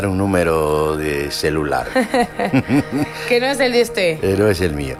un número de celular. Que no es el de usted. No es el mío.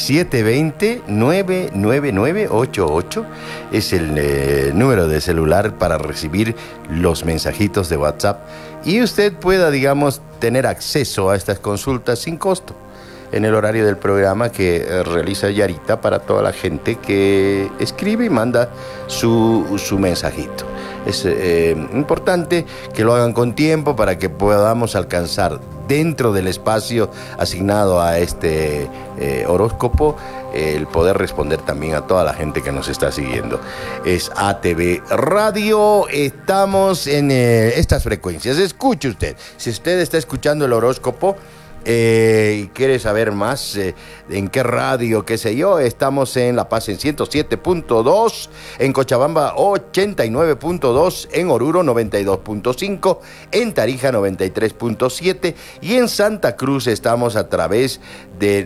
720-99988 es el número de celular para recibir los mensajitos de WhatsApp y usted pueda, digamos, tener acceso a estas consultas sin costo en el horario del programa que realiza Yarita para toda la gente que escribe y manda su mensajito. Es importante que lo hagan con tiempo para que podamos alcanzar dentro del espacio asignado a este horóscopo el poder responder también a toda la gente que nos está siguiendo. Es ATV Radio, estamos en estas frecuencias. Escuche usted, si usted está escuchando el horóscopo y quiere saber más en qué radio, qué sé yo, estamos en La Paz en 107.2, en Cochabamba 89.2, en Oruro 92.5, en Tarija 93.7 y en Santa Cruz estamos a través de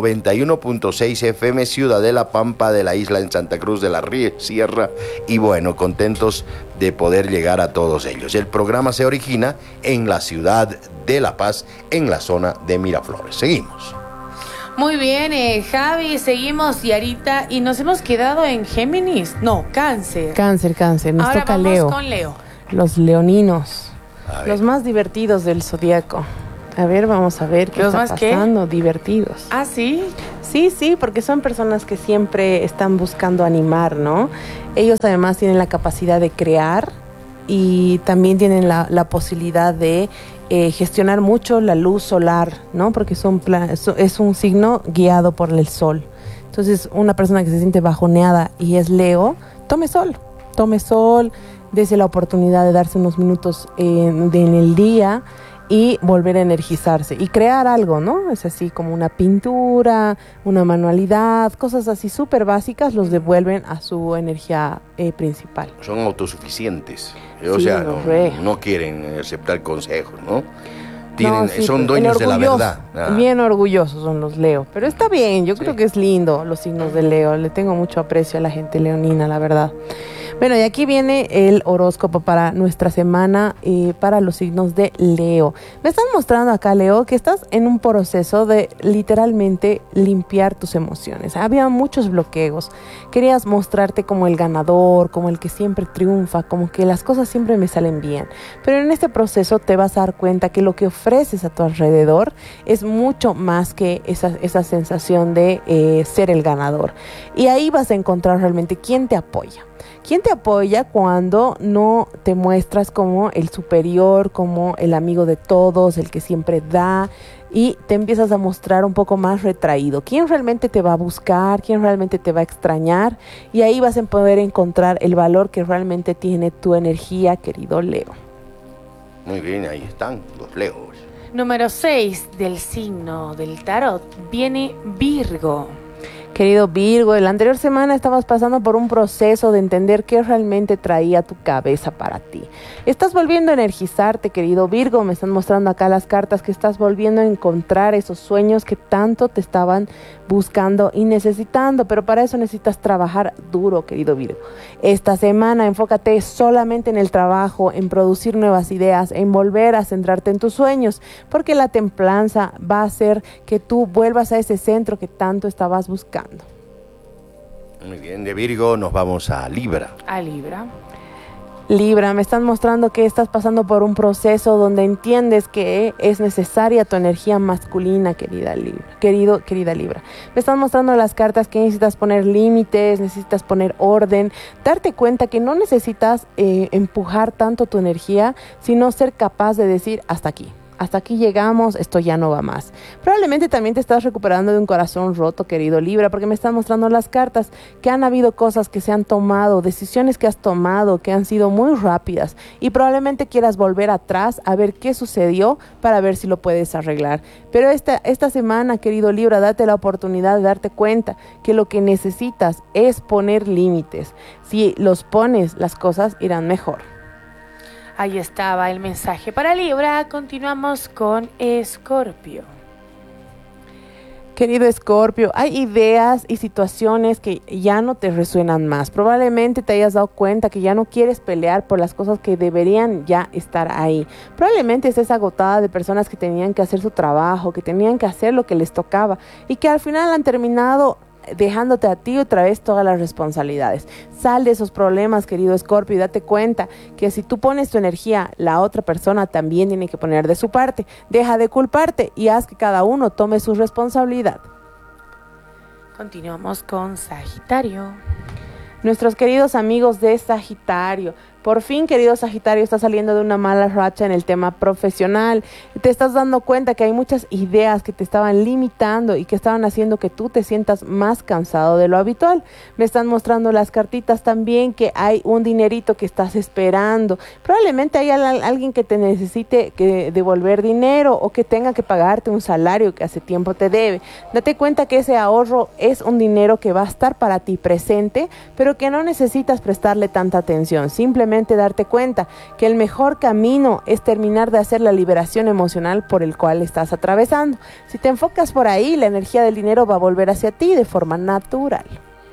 91.6 FM, Ciudad de la Pampa de la isla en Santa Cruz de la Sierra, y bueno, contentos de poder llegar a todos ellos. El programa se origina en la ciudad de La Paz, en la zona de Miraflores. Seguimos. Muy bien, Javi, seguimos, Yarita, y nos hemos quedado en Géminis. No, Cáncer. Cáncer. Nos Ahora toca vamos Leo. con Leo. Los leoninos. Los más divertidos del zodiaco. A ver, vamos a ver qué está pasando. Divertidos. ¿Ah, sí? Sí, porque son personas que siempre están buscando animar, ¿no? Ellos además tienen la capacidad de crear y también tienen la posibilidad de gestionar mucho la luz solar, ¿no? Porque es un signo guiado por el sol. Entonces, una persona que se siente bajoneada y es Leo, tome sol, dése la oportunidad de darse unos minutos en el día y volver a energizarse y crear algo, ¿no? Es así como una pintura, una manualidad, cosas así súper básicas los devuelven a su energía principal. Son autosuficientes, o sea, no quieren aceptar consejos, ¿no? Son dueños de la verdad. Bien orgullosos son los Leo, pero está bien, yo creo que es lindo los signos de Leo, le tengo mucho aprecio a la gente leonina, la verdad. Bueno, y aquí viene el horóscopo para nuestra semana para los signos de Leo. Me están mostrando acá, Leo, que estás en un proceso de literalmente limpiar tus emociones. Había muchos bloqueos. Querías mostrarte como el ganador, como el que siempre triunfa, como que las cosas siempre me salen bien. Pero en este proceso te vas a dar cuenta que lo que ofreces a tu alrededor es mucho más que esa sensación de ser el ganador. Y ahí vas a encontrar realmente quién te apoya. ¿Quién te apoya cuando no te muestras como el superior, como el amigo de todos, el que siempre da y te empiezas a mostrar un poco más retraído? ¿Quién realmente te va a buscar? ¿Quién realmente te va a extrañar? Y ahí vas a poder encontrar el valor que realmente tiene tu energía, querido Leo. Muy bien, ahí están los Leos. Número 6 del signo del tarot viene Virgo. Querido Virgo, la anterior semana estabas pasando por un proceso de entender qué realmente traía tu cabeza para ti. Estás volviendo a energizarte, querido Virgo. Me están mostrando acá las cartas que estás volviendo a encontrar esos sueños que tanto te estaban buscando y necesitando, pero para eso necesitas trabajar duro, querido Virgo. Esta semana enfócate solamente en el trabajo, en producir nuevas ideas, en volver a centrarte en tus sueños, porque la templanza va a hacer que tú vuelvas a ese centro que tanto estabas buscando. Muy bien, de Virgo nos vamos a Libra. A Libra. Libra, me están mostrando que estás pasando por un proceso donde entiendes que es necesaria tu energía masculina, querida Libra. Me están mostrando las cartas que necesitas poner límites, necesitas poner orden, darte cuenta que no necesitas empujar tanto tu energía, sino ser capaz de decir hasta aquí. Hasta aquí llegamos, esto ya no va más. Probablemente también te estás recuperando de un corazón roto, querido Libra, porque me están mostrando las cartas que han habido cosas que se han tomado, decisiones que has tomado, que han sido muy rápidas y probablemente quieras volver atrás a ver qué sucedió para ver si lo puedes arreglar. Pero esta semana, querido Libra, date la oportunidad de darte cuenta que lo que necesitas es poner límites. Si los pones, las cosas irán mejor. Ahí estaba el mensaje para Libra. Continuamos con Escorpio. Querido Escorpio, hay ideas y situaciones que ya no te resuenan más. Probablemente te hayas dado cuenta que ya no quieres pelear por las cosas que deberían ya estar ahí. Probablemente estés agotada de personas que tenían que hacer su trabajo, que tenían que hacer lo que les tocaba y que al final han terminado dejándote a ti otra vez todas las responsabilidades. Sal de esos problemas, querido Escorpio, y date cuenta que si tú pones tu energía, la otra persona también tiene que poner de su parte. Deja de culparte y haz que cada uno tome su responsabilidad. Continuamos con Sagitario. Nuestros queridos amigos de Sagitario. Por fin, querido Sagitario, estás saliendo de una mala racha en el tema profesional. Te estás dando cuenta que hay muchas ideas que te estaban limitando y que estaban haciendo que tú te sientas más cansado de lo habitual. Me están mostrando las cartitas también que hay un dinerito que estás esperando. Probablemente hay alguien que te necesite devolver dinero o que tenga que pagarte un salario que hace tiempo te debe. Date cuenta que ese ahorro es un dinero que va a estar para ti presente, pero que no necesitas prestarle tanta atención. Simplemente darte cuenta que el mejor camino es terminar de hacer la liberación emocional por el cual estás atravesando. Si te enfocas por ahí, la energía del dinero va a volver hacia ti de forma natural.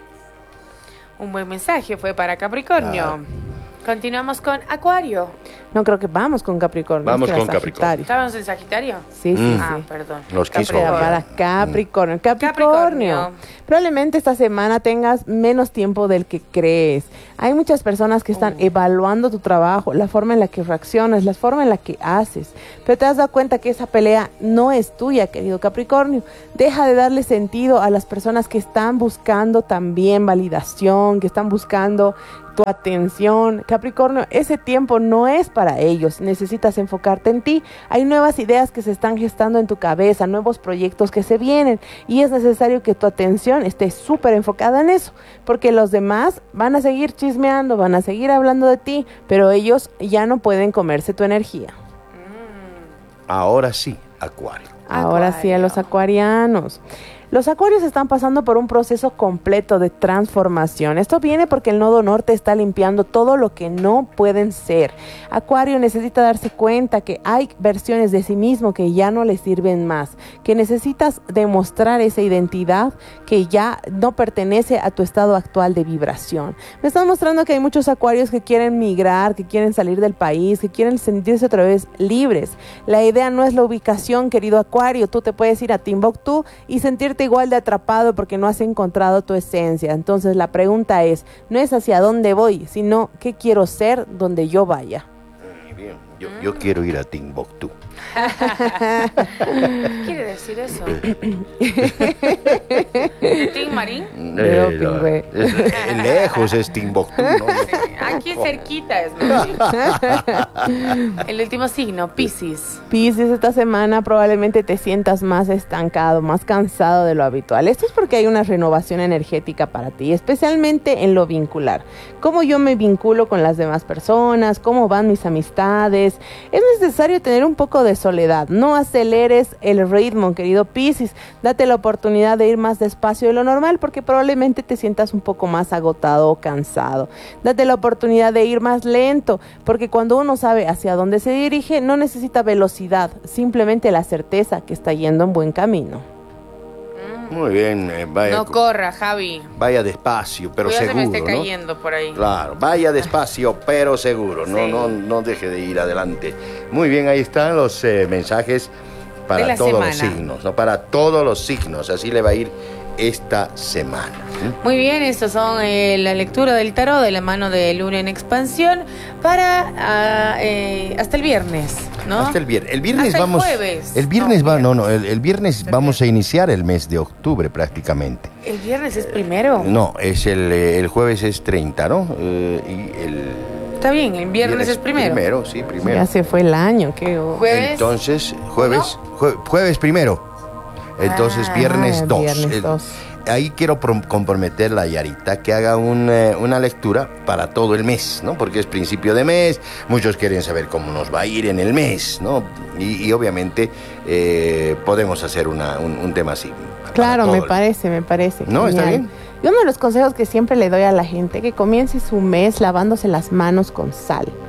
Un buen mensaje fue para Capricornio. Continuamos con Acuario. No, creo que vamos con Capricornio. Vamos con Capricornio. ¿Estábamos en Sagitario? Sí. Perdón. Los quiso. Para Capricornio. Capricornio. Probablemente esta semana tengas menos tiempo del que crees. Hay muchas personas que están evaluando tu trabajo, la forma en la que reaccionas, la forma en la que haces. Pero te has dado cuenta que esa pelea no es tuya, querido Capricornio. Deja de darle sentido a las personas que están buscando también validación, que están buscando tu atención. Capricornio, ese tiempo no es para ellos. Necesitas enfocarte en ti. Hay nuevas ideas que se están gestando en tu cabeza, nuevos proyectos que se vienen y es necesario que tu atención esté súper enfocada en eso, porque los demás van a seguir chismeando, van a seguir hablando de ti, pero ellos ya no pueden comerse tu energía. Ahora sí, Acuario. Ahora sí, a los acuarianos. Los acuarios están pasando por un proceso completo de transformación. Esto viene porque el nodo norte está limpiando todo lo que no pueden ser. Acuario necesita darse cuenta que hay versiones de sí mismo que ya no le sirven más, que necesitas demostrar esa identidad que ya no pertenece a tu estado actual de vibración. Me están mostrando que hay muchos acuarios que quieren migrar, que quieren salir del país, que quieren sentirse otra vez libres. La idea no es la ubicación, querido Acuario. Tú te puedes ir a Timbuktu y sentirte igual de atrapado porque no has encontrado tu esencia. Entonces la pregunta es, no es hacia dónde voy, sino qué quiero ser donde yo vaya. Bien, yo quiero ir a Timbuktu. ¿Qué quiere decir eso? ¿Tim Marín? Lejos es Timbuktu, ¿no? Aquí cerquita es. El último signo, Piscis. Piscis, esta semana probablemente te sientas más estancado, más cansado de lo habitual. Esto es porque hay una renovación energética para ti, especialmente en lo vincular. Cómo yo me vinculo con las demás personas, cómo van mis amistades. Es necesario tener un poco de soledad. No aceleres el ritmo, querido Piscis. Date la oportunidad de ir más despacio de lo normal porque probablemente te sientas un poco más agotado o cansado. Date la oportunidad de ir más lento porque cuando uno sabe hacia dónde se dirige no necesita velocidad, simplemente la certeza que está yendo en buen camino. Muy bien, vaya. No corra, Javi. Vaya despacio, pero Cuidado, seguro, se me esté ¿no? cayendo por ahí. Claro, vaya despacio, pero seguro. Sí. No deje de ir adelante. Muy bien, ahí están los mensajes De para la todos semana. los signos, ¿no? Para todos los signos. Así le va a ir esta semana. Muy bien, estos son la lectura del tarot de la mano de Luna en expansión para hasta el viernes, ¿no? Hasta el viernes. El viernes Hasta vamos. el jueves. El viernes No, el viernes vamos a iniciar el mes de octubre prácticamente. ¿El viernes es primero? No, es el jueves es 30, ¿no? Está bien, el viernes es primero. Primero, sí, primero. Ya se fue el año, qué Jueves. Entonces, jueves primero. Entonces, viernes 2. Viernes 2. Ahí quiero comprometerla a Yarita que haga una lectura para todo el mes, ¿no? Porque es principio de mes, muchos quieren saber cómo nos va a ir en el mes, ¿no? Y obviamente podemos hacer un tema así. Claro, me parece. ¿No? Genial. ¿Está bien? Y uno de los consejos que siempre le doy a la gente, que comience su mes lavándose las manos con sal.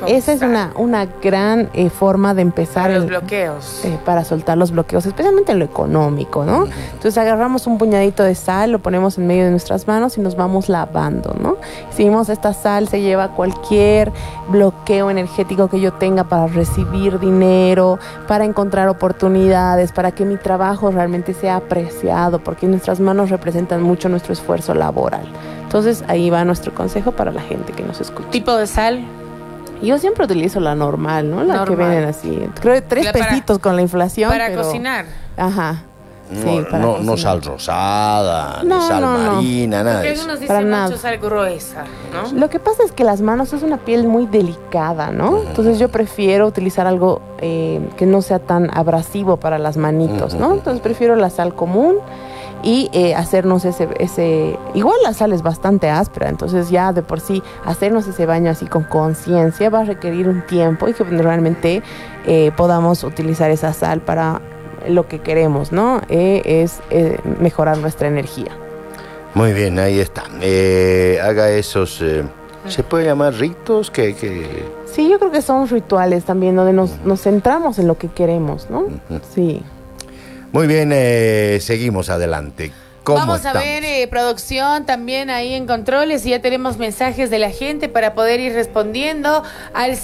esa es una gran forma de empezar Para los bloqueos. para soltar los bloqueos, especialmente en lo económico, ¿no? Entonces agarramos un puñadito de sal, lo ponemos en medio de nuestras manos y nos vamos lavando, ¿no? Seguimos, esta sal se lleva cualquier bloqueo energético que yo tenga para recibir dinero, para encontrar oportunidades, para que mi trabajo realmente sea apreciado, porque nuestras manos representan mucho nuestro esfuerzo laboral. Entonces ahí va nuestro consejo para la gente que nos escucha. ¿Tipo de sal? Yo siempre utilizo la normal, ¿no? La que Normal. vienen así. Creo que 3 pesitos con la inflación. Para pero... cocinar. Ajá. Sí, para no cocinar. sal rosada, No, ni sal no, no. marina, nada Porque de eso. algunos Para dicen nada. mucho sal gruesa, ¿no? Lo que pasa es que las manos es una piel muy delicada, ¿no? Entonces yo prefiero utilizar algo que no sea tan abrasivo para las manitos, ¿no? Entonces prefiero la sal común y hacernos ese... Igual la sal es bastante áspera, entonces ya de por sí hacernos ese baño así con conciencia va a requerir un tiempo y que realmente podamos utilizar esa sal para lo que queremos, ¿no? Es mejorar nuestra energía. Muy bien, ahí está. Haga esos, ¿se puede llamar ritos? Que... Sí, yo creo que son rituales también, donde nos centramos en lo que queremos, ¿no? Sí. Muy bien, seguimos adelante. ¿Cómo Vamos estamos? a ver, producción también ahí en controles y ya tenemos mensajes de la gente para poder ir respondiendo al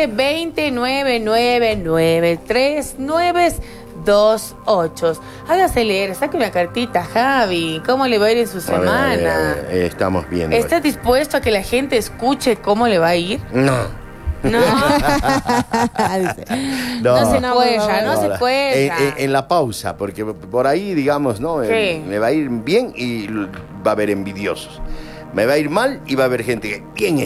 720-999-3928. Hágase leer, saque una cartita, Javi. ¿Cómo le va a ir en su semana? Estamos viendo. ¿Estás dispuesto a que la gente escuche cómo le va a ir? No. No, no se cuelga, no se cuelga. En la pausa, porque por ahí, digamos, ¿no? ¿Qué? Me va a ir bien y va a haber envidiosos. Me va a ir mal y va a haber gente que... ¿Quién